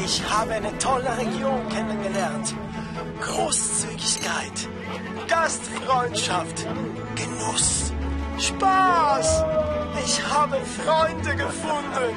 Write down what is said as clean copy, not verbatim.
Ich habe eine tolle Region kennengelernt. Großzügigkeit, Gastfreundschaft, Genuss, Spaß. Ich habe Freunde gefunden.